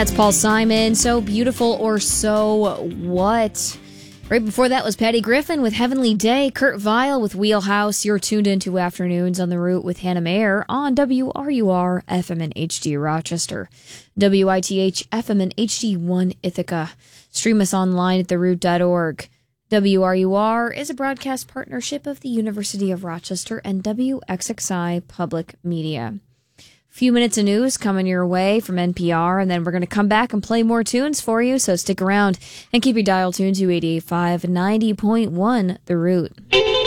That's Paul Simon, So Beautiful or So What? Right before that was Patty Griffin with Heavenly Day, Kurt Vile with Wheelhouse. You're tuned into Afternoons on the Route with Hannah Mayer on WRUR FM and HD Rochester, WITH FM and HD1 Ithaca. Stream us online at theroute.org. WRUR is a broadcast partnership of the University of Rochester and WXXI Public Media. Few minutes of news coming your way from NPR, and then we're going to come back and play more tunes for you, so stick around and keep your dial tuned to 88.5 90.1 The Route.